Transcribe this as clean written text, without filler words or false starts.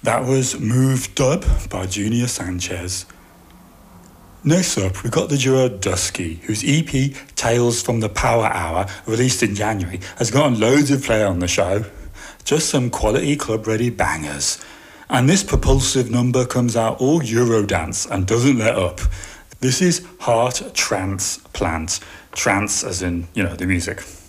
That was Move Dub by Junior Sanchez. Next up, we got the duo Dusky, whose EP Tales from the Power Hour, released in January, has gotten loads of play on the show. Just some quality club-ready bangers. And this propulsive number comes out all Eurodance and doesn't let up. This is Heart Transplant. Trance as in, the music.